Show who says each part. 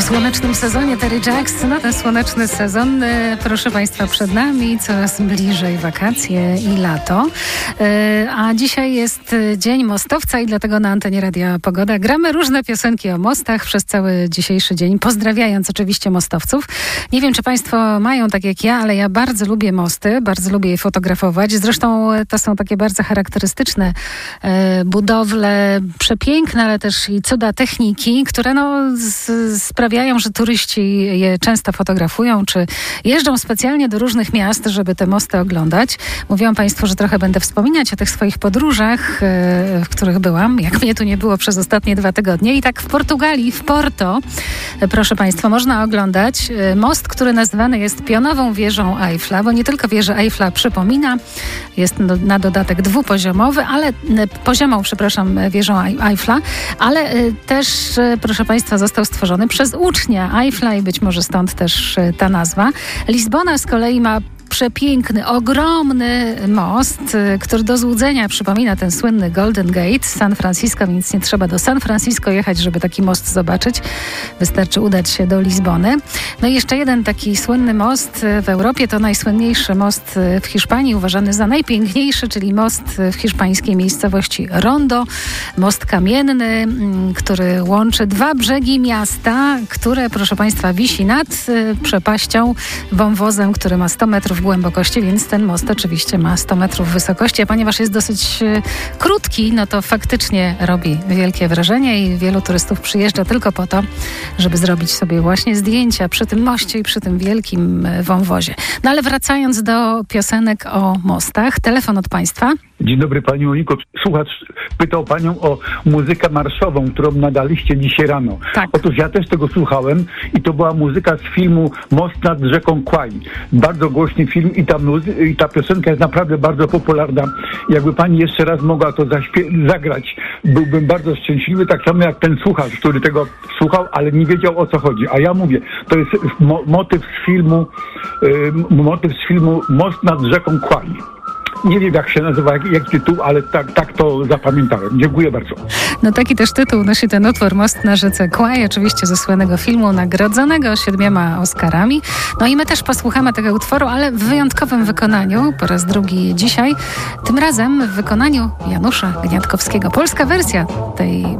Speaker 1: słonecznym sezonie Terry Jacks. No ten słoneczny sezon, proszę Państwa, przed nami coraz bliżej wakacje i lato. A dzisiaj jest Dzień Mostowca i dlatego na antenie Radia Pogoda gramy różne piosenki o mostach przez cały dzisiejszy dzień, pozdrawiając oczywiście mostowców. Nie wiem, czy Państwo mają tak jak ja, ale ja bardzo lubię mosty, bardzo lubię je fotografować. Zresztą to są takie bardzo charakterystyczne budowle, przepiękne, ale też i cuda techniki, które sprawiają, że turyści je często fotografują, czy jeżdżą specjalnie do różnych miast, żeby te mosty oglądać. Mówiłam Państwu, że trochę będę wspominać o tych swoich podróżach, w których byłam, jak mnie tu nie było przez ostatnie 2 tygodnie. I tak w Portugalii, w Porto, proszę Państwa, można oglądać most, który nazywany jest pionową wieżą Eiffla, bo nie tylko wieżę Eiffla przypomina, jest na dodatek poziomą wieżą Eiffla, ale też, proszę Państwa, został stworzony przez ucznia Eiffla i być może stąd też ta nazwa. Lizbona z kolei ma przepiękny, ogromny most, który do złudzenia przypomina ten słynny Golden Gate z San Francisco, więc nie trzeba do San Francisco jechać, żeby taki most zobaczyć. Wystarczy udać się do Lizbony. No i jeszcze jeden taki słynny most w Europie, to najsłynniejszy most w Hiszpanii, uważany za najpiękniejszy, czyli most w hiszpańskiej miejscowości Rondo. Most kamienny, który łączy 2 brzegi miasta, które, proszę Państwa, wisi nad przepaścią, wąwozem, który ma 100 metrów głębokości, więc ten most oczywiście ma 100 metrów wysokości, a ponieważ jest dosyć krótki, no to faktycznie robi wielkie wrażenie i wielu turystów przyjeżdża tylko po to, żeby zrobić sobie właśnie zdjęcia przy tym moście i przy tym wielkim wąwozie. No ale wracając do piosenek o mostach, telefon od Państwa.
Speaker 2: Dzień dobry Pani Moniko. Słuchacz pytał Panią o muzykę marszową, którą nadaliście dzisiaj rano.
Speaker 1: Tak.
Speaker 2: Otóż ja też tego słuchałem i to była muzyka z filmu Most nad rzeką Kwaj. Bardzo głośny film i ta piosenka jest naprawdę bardzo popularna. Jakby Pani jeszcze raz mogła to zagrać, byłbym bardzo szczęśliwy, tak samo jak ten słuchacz, który tego słuchał, ale nie wiedział, o co chodzi. A ja mówię, to jest motyw z filmu Most nad rzeką Kwaj. Nie wiem, jak się nazywa, jak tytuł, ale tak to zapamiętałem. Dziękuję bardzo.
Speaker 1: No taki też tytuł nosi ten utwór Most na rzece Kwaj, oczywiście ze słynnego filmu nagrodzonego 7 Oscarami. No i my też posłuchamy tego utworu, ale w wyjątkowym wykonaniu, po raz drugi dzisiaj, tym razem w wykonaniu Janusza Gniatkowskiego. Polska wersja tej